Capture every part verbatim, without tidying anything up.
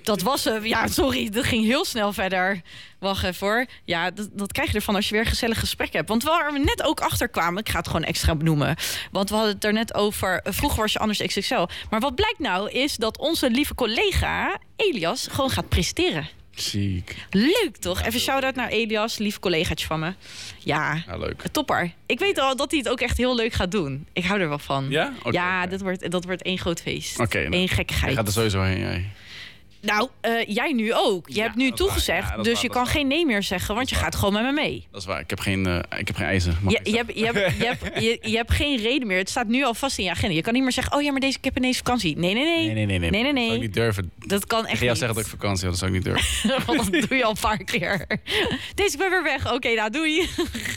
Dat was hem. Ja, sorry, dat ging heel snel verder. Wacht even hoor. Ja, dat, dat krijg je ervan als je weer een gezellig gesprek hebt. Want waar we net ook achter kwamen, ik ga het gewoon extra benoemen. Want we hadden het er net over, vroeger was je anders X X L. Maar wat blijkt nou is dat onze lieve collega Elias gewoon gaat presteren. Ziek. Leuk toch? Even shout-out naar Elias, lief collegaatje van me. Ja, ja, leuk. Topper. Ik weet al dat hij het ook echt heel leuk gaat doen. Ik hou er wel van. Ja? Okay, ja, okay. Dat, wordt, dat wordt één groot feest. Oké. Okay, nou, Eén gekkigheid. Je gaat er sowieso heen, jij. Nou, uh, jij nu ook. Je ja, hebt nu toegezegd, ja, dus waar, je kan geen nee meer zeggen, want je gaat gewoon met me mee. Dat is waar. Ik heb geen, uh, ik heb geen eisen. Je, je, hebt, je, hebt, je, hebt, je, je hebt geen reden meer. Het staat nu al vast in je agenda. Je kan niet meer zeggen, oh ja, maar deze, ik heb ineens vakantie. Nee, nee, nee. Nee, nee, nee. nee. nee, nee, nee. Dat zou ik niet durven. Dat kan echt ik ga jou niet. zeggen dat ik vakantie had, dat zou ik niet durven. Want dat doe je al een paar keer. Deze, ik ben weer weg. Oké, okay, nou, doei.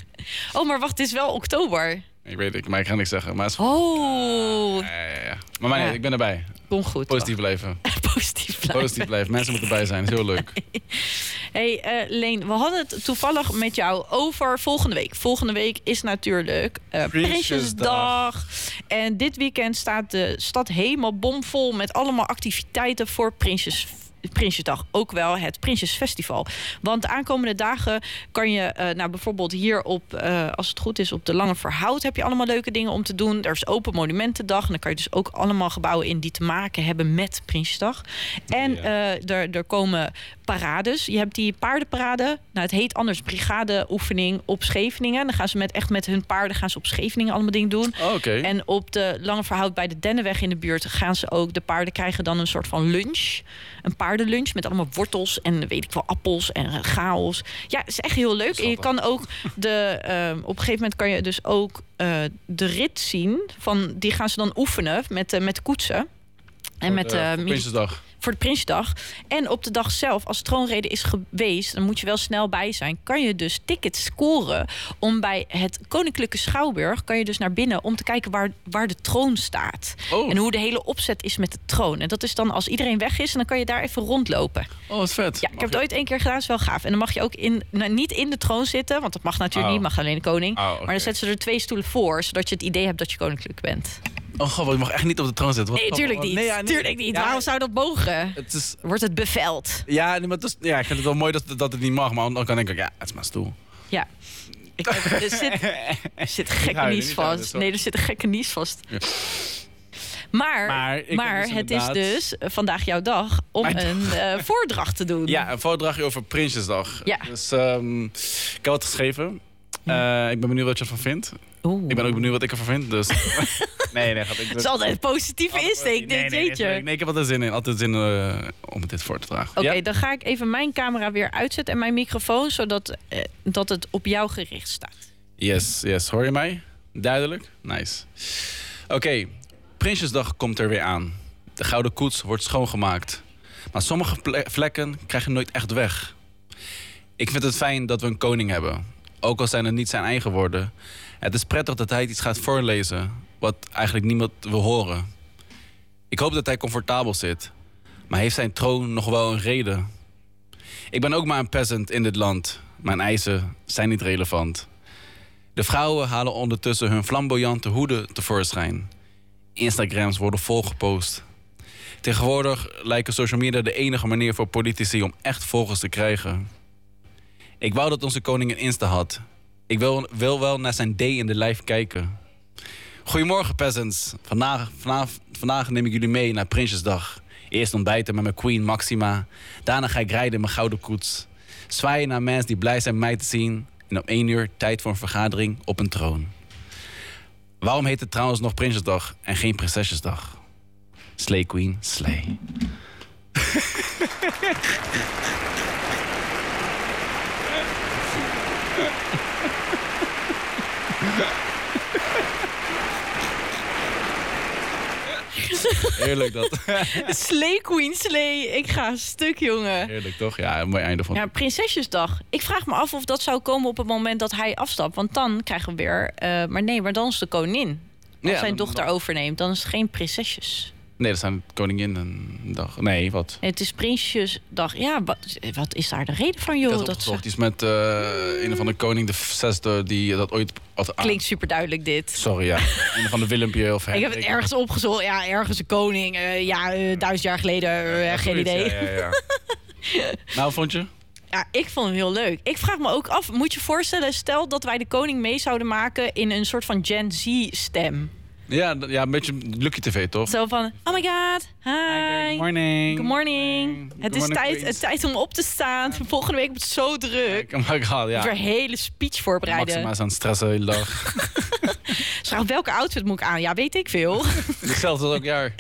Oh, maar wacht, het is wel oktober. Ik weet het, maar ik ga niks zeggen. Maar het is... Oh. Ja, ja, ja. Maar mij, ja. ik ben erbij. Kom goed. Positief blijven. Positief blijven. Positief blijven. Mensen moeten erbij zijn. Dat is heel leuk. Hey, uh, Leen, we hadden het toevallig met jou over volgende week. Volgende week is natuurlijk uh, Prinsjesdag. En dit weekend staat de stad helemaal bomvol met allemaal activiteiten voor Prinsjes. Prinsjesdag, ook wel het Prinsjesfestival. Want de aankomende dagen kan je, uh, nou bijvoorbeeld hier op, uh, als het goed is, op de Lange Verhout heb je allemaal leuke dingen om te doen. Er is Open Monumentendag en dan kan je dus ook allemaal gebouwen in die te maken hebben met Prinsjesdag. En ja. uh, er, er komen parades. Je hebt die paardenparade. Nou, het heet anders brigadeoefening op Scheveningen. Dan gaan ze met echt met hun paarden gaan ze op Scheveningen allemaal dingen doen. Oh, okay. En op de Lange Verhout bij de Dennenweg in de buurt gaan ze ook, de paarden krijgen dan een soort van lunch. Een paardenlunch met allemaal wortels en weet ik wel, appels en chaos. Ja, het is echt heel leuk. En je kan ook de, uh, op een gegeven moment kan je dus ook uh, de rit zien. Van, die gaan ze dan oefenen met, uh, met koetsen. En met, uh, voor Prinsjesdag. Voor de Prinsjesdag. En op de dag zelf, als troonrede is geweest, dan moet je wel snel bij zijn. Kan je dus tickets scoren om bij het Koninklijke Schouwburg, kan je dus naar binnen om te kijken waar, waar de troon staat. Oh. En hoe de hele opzet is met de troon. En dat is dan als iedereen weg is, en dan kan je daar even rondlopen. Oh, wat vet. Ja, ik heb het ooit één keer gedaan, is wel gaaf. En dan mag je ook in, nou, niet in de troon zitten, want dat mag natuurlijk oh. niet, mag alleen de koning. Oh, okay. Maar dan zetten ze er twee stoelen voor, zodat je het idee hebt dat je koninklijk bent. Oh god, je mag echt niet op de troon zitten. Wat, nee, tuurlijk niet. Nee, ja, nee. Tuurlijk niet. Ja, waarom zou dat mogen? Het is... Wordt het beveld? Ja, nee, maar het is, ja, ik vind het wel mooi dat, dat het niet mag. Maar dan kan ik denk ik, ja, het is mijn stoel. Ja. Ik heb, er zit, er zit een gekke nies vast. Nee, er zit een gekke nies vast. Ja. Maar, maar, maar dus het inderdaad... is dus vandaag jouw dag om een uh, voordracht te doen. Ja, een voordrachtje over Prinsjesdag. Ja. Dus um, ik heb wat geschreven. Uh, ik ben benieuwd wat je ervan vindt. Oeh. Ik ben ook benieuwd wat ik ervan vind. Dus... nee, nee, gaat ik. Het is altijd een positieve insteek, nee, dit nee, jeetje. Nee, nee, ik heb altijd zin in. Altijd zin uh, om dit voor te dragen. Oké, okay, ja? dan ga ik even mijn camera weer uitzetten en mijn microfoon, zodat uh, dat het op jou gericht staat. Yes, yes. Hoor je mij? Duidelijk? Nice. Oké, okay. Prinsjesdag komt er weer aan. De gouden koets wordt schoongemaakt. Maar sommige vlekken krijgen nooit echt weg. Ik vind het fijn dat we een koning hebben. Ook al zijn het niet zijn eigen woorden. Het is prettig dat hij iets gaat voorlezen wat eigenlijk niemand wil horen. Ik hoop dat hij comfortabel zit. Maar heeft zijn troon nog wel een reden? Ik ben ook maar een peasant in dit land. Mijn eisen zijn niet relevant. De vrouwen halen ondertussen hun flamboyante hoeden tevoorschijn. Instagrams worden volgepost. Tegenwoordig lijken social media de enige manier voor politici om echt volgers te krijgen. Ik wou dat onze koning een Insta had. Ik wil, wil wel naar zijn day in the life kijken. Goedemorgen, peasants. Vandaag, vandaag, vandaag neem ik jullie mee naar Prinsjesdag. Eerst ontbijten met mijn queen Maxima. Daarna ga ik rijden in mijn gouden koets. Zwaaien naar mensen die blij zijn mij te zien. En om één uur tijd voor een vergadering op een troon. Waarom heet het trouwens nog Prinsjesdag en geen Prinsesjesdag? Slay queen, slay. Heerlijk dat. Slay queen, slay. Ik ga een stuk, jongen. Heerlijk toch? Ja, een mooi einde van. Ja, Prinsesjesdag. Ik vraag me af of dat zou komen op het moment dat hij afstapt. Want dan krijgen we weer... Uh, maar nee, maar dan is de koningin. Als ja, zijn dochter dan... overneemt, dan is het geen prinsesjes. Nee, dat zijn Koninginnedag. Nee, wat? Het is Prinsjesdag. Ja, wat, wat is daar de reden van, joh? Dat Dat opgezocht. Die is met uh, een van de koning, de zesde, die dat ooit... Had, ah, klinkt super duidelijk, dit. Sorry, ja. Een van de Willempje of... Ik heb het ergens opgezocht. Ja, ergens een koning. Uh, ja, uh, duizend jaar geleden. Uh, ja, geen idee. Ja, ja, ja. Nou, vond je? Ja, ik vond hem heel leuk. Ik vraag me ook af, moet je voorstellen... stel dat wij de koning mee zouden maken... in een soort van Gen Z-stem. Ja, ja, een beetje Lucky T V, toch? Zo van, oh my god, hi. Good morning. Good morning. Het is tijd, het tijd om op te staan. Volgende week wordt het zo druk. Oh my god, ja. Ik weer een hele speech voorbereiden. Maxima is aan het stressen de hele dag. Vraag, welke outfit moet ik aan? Ja, weet ik veel. Hetzelfde als elk jaar.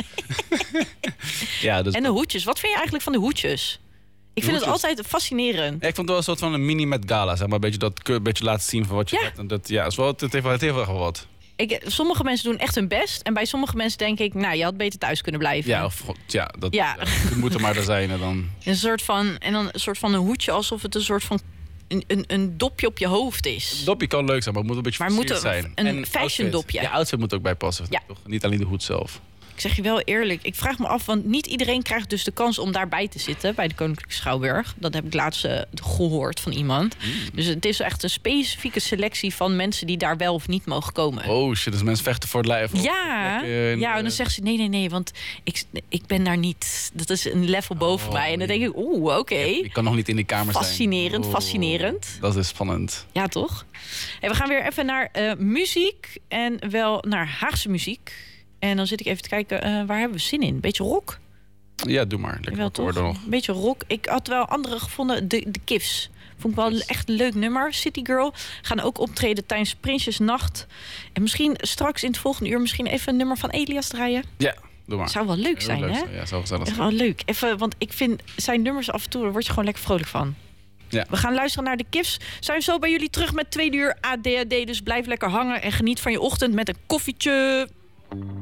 Ja, dus en de hoedjes. Wat vind je eigenlijk van de hoedjes? Ik vind het altijd fascinerend. Ja, ik vond het wel een soort van een mini met gala, zeg maar. Een beetje dat een beetje laten zien van wat je ja. hebt. En dat, ja, het, is wel, het heeft wel het heeft wel wat. Ik, sommige mensen doen echt hun best. En bij sommige mensen denk ik, nou, je had beter thuis kunnen blijven. Ja, of, ja, dat, ja. ja, het moet er maar er zijn. En dan... Een soort van, en dan een soort van een hoedje, alsof het een soort van een, een, een dopje op je hoofd is. Een dopje kan leuk zijn, maar het moet een beetje versierd zijn. Een en fashion outfit. dopje. Ja, outfit moet ook bij passen. Ja. Toch? Niet alleen de hoed zelf. Ik zeg je wel eerlijk, ik vraag me af, want niet iedereen krijgt dus de kans om daarbij te zitten bij de Koninklijke Schouwburg. Dat heb ik laatst uh, gehoord van iemand. Mm. Dus het is echt een specifieke selectie van mensen die daar wel of niet mogen komen. Oh shit, dus mensen vechten voor het lijf. Ja, in, ja, en dan zeggen ze nee, nee, nee, want ik, ik ben daar niet. Dat is een level boven oh, mij. En dan denk ik, oeh, oké. Okay. Ik kan nog niet in die kamer zijn. Fascinerend, oh, fascinerend. Dat is spannend. Ja, toch? Hey, we gaan weer even naar uh, muziek en wel naar Haagse muziek. En dan zit ik even te kijken, uh, waar hebben we zin in? Beetje rock? Ja, doe maar. Lekker wel toch? Nog. Beetje rock. Ik had wel andere gevonden. De, de Kifs. Vond ik wel yes. echt een leuk nummer. City Girl. Gaan ook optreden tijdens Prinsjesnacht. En misschien straks in het volgende uur... misschien even een nummer van Elias draaien. Ja, doe maar. Zou wel leuk zijn, leuk hè? Zijn. Ja, zou gezellig zijn. Wel leuk. Even, want ik vind zijn nummers af en toe... daar word je gewoon lekker vrolijk van. Ja. We gaan luisteren naar de Kifs. Zijn we zo bij jullie terug met tweede uur A D H D. Dus blijf lekker hangen en geniet van je ochtend met een koffietje.